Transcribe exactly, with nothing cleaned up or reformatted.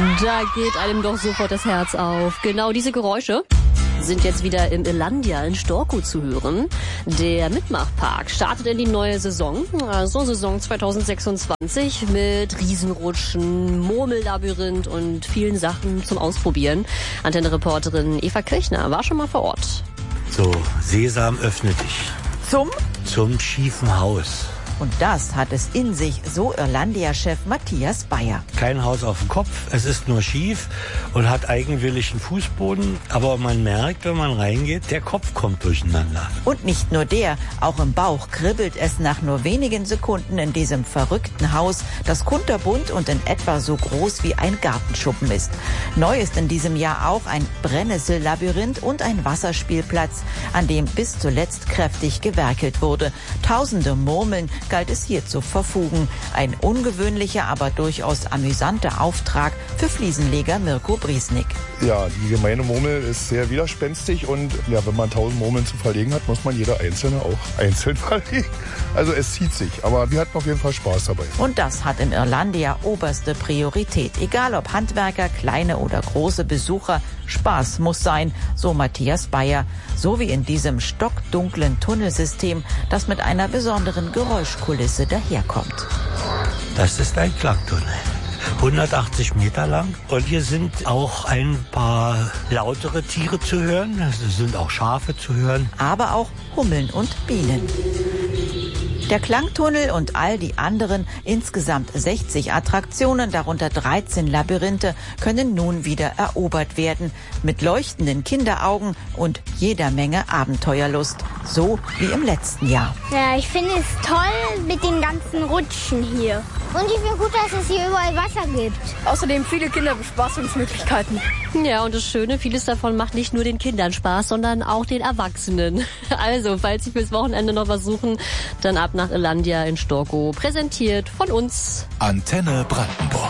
Da geht einem doch sofort das Herz auf. Genau diese Geräusche sind jetzt wieder im Elandia in Storkow zu hören. Der Mitmachpark startet in die neue Saison, also Saison zwanzig sechsundzwanzig, mit Riesenrutschen, Murmellabyrinth und vielen Sachen zum Ausprobieren. Antenne-Reporterin Eva Kirchner war schon mal vor Ort. So, Sesam, öffne dich. Zum? Zum schiefen Haus. Und das hat es in sich, so Irlandia-Chef Matthias Bayer. Kein Haus auf dem Kopf, es ist nur schief und hat eigenwilligen Fußboden. Aber man merkt, wenn man reingeht, der Kopf kommt durcheinander. Und nicht nur der, auch im Bauch kribbelt es nach nur wenigen Sekunden in diesem verrückten Haus, das kunterbunt und in etwa so groß wie ein Gartenschuppen ist. Neu ist in diesem Jahr auch ein Brennnessellabyrinth und ein Wasserspielplatz, an dem bis zuletzt kräftig gewerkelt wurde. Tausende Murmeln galt es hier zu verfugen. Ein ungewöhnlicher, aber durchaus amüsanter Auftrag für Fliesenleger Mirko Briesnik. Ja, die gemeine Murmel ist sehr widerspenstig und ja, wenn man tausend Murmeln zu verlegen hat, muss man jede einzelne auch einzeln verlegen. Also es zieht sich, aber wir hatten auf jeden Fall Spaß dabei. Und das hat im Irlandia oberste Priorität. Egal ob Handwerker, kleine oder große Besucher, Spaß muss sein, so Matthias Bayer. So wie in diesem stockdunklen Tunnelsystem, das mit einer besonderen Geräuschkulisse daherkommt. Das ist ein Klangtunnel. hundertachtzig Meter lang. Und hier sind auch ein paar lautere Tiere zu hören. Es sind auch Schafe zu hören. Aber auch Hummeln und Bienen. Der Klangtunnel und all die anderen insgesamt sechzig Attraktionen, darunter dreizehn Labyrinthe, können nun wieder erobert werden. Mit leuchtenden Kinderaugen und jeder Menge Abenteuerlust. So wie im letzten Jahr. Ja, ich finde es toll mit den ganzen Rutschen hier. Und ich finde gut, dass es hier überall Wasser gibt. Außerdem viele Kinderbespaßungsmöglichkeiten. Ja, und das Schöne, vieles davon macht nicht nur den Kindern Spaß, sondern auch den Erwachsenen. Also, falls Sie fürs Wochenende noch was suchen, dann ab nach Irlandia in Storkow. Präsentiert von uns. Antenne Brandenburg.